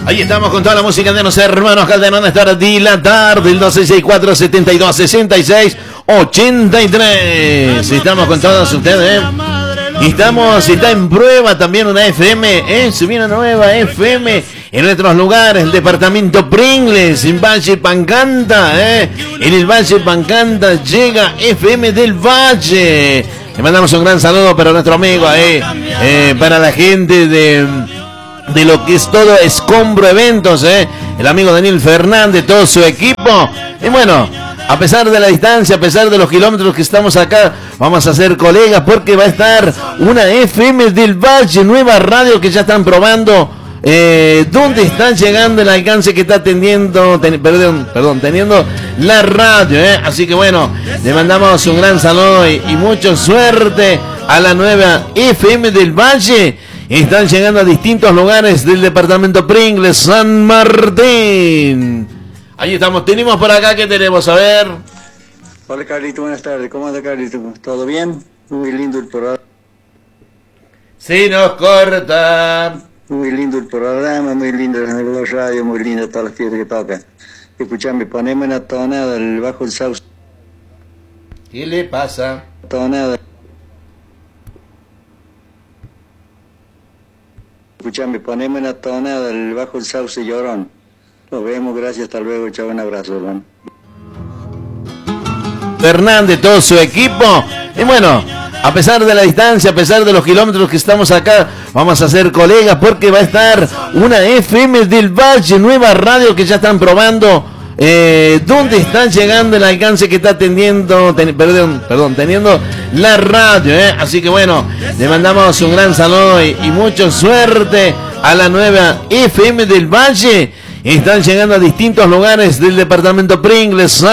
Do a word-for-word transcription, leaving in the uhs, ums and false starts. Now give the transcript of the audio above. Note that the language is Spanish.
Ahí estamos con toda la música de los hermanos Calderón. Esta de la tarde, el dos seis seis cuatro, setenta y dos, sesenta y seis, ochenta y tres. Estamos con todos ustedes, ¿eh? Y estamos, está en prueba también una F M, ¿eh? Subí una nueva F M en nuestros lugares, el departamento Pringles, en Valle Pancanta, ¿eh? En el Valle Pancanta llega F M del Valle. Le mandamos un gran saludo para nuestro amigo ahí, eh, para la gente de... de lo que es todo Escombro Eventos, ¿eh? El amigo Daniel Fernández, todo su equipo. Y bueno, a pesar de la distancia, a pesar de los kilómetros que estamos acá, vamos a ser colegas porque va a estar una F M del Valle, nueva radio que ya están probando. Eh, ¿Dónde está llegando el alcance que está teniendo, ten, perdón, perdón, teniendo la radio, ¿eh? Así que bueno, le mandamos un gran saludo y, y mucha suerte a la nueva F M del Valle. Están llegando a distintos lugares del departamento Pringles, San Martín. Ahí estamos, tenemos por acá, ¿qué tenemos? A ver. Hola Carlito, buenas tardes. ¿Cómo anda Carlito? ¿Todo bien? Muy lindo el programa. Sí, nos corta. Muy lindo el programa, muy lindo la radio, muy linda todas las fiestas que tocan. Escuchame, poneme una tonada bajo el sauce. ¿Qué le pasa? Tonada. Escuchame, poneme una tonada bajo el sauce llorón. Nos vemos, gracias, hasta luego, chao, un abrazo, hermano. Fernández, todo su equipo. Y bueno, a pesar de la distancia, a pesar de los kilómetros que estamos acá, vamos a ser colegas porque va a estar una F M del Valle, nueva radio que ya están probando. Eh, ¿Dónde está llegando el alcance que está teniendo, ten, perdón, perdón, teniendo la radio, ¿eh? Así que bueno, le mandamos un gran saludo y, y mucha suerte a la nueva F M del Valle. Están llegando a distintos lugares del departamento Pringles.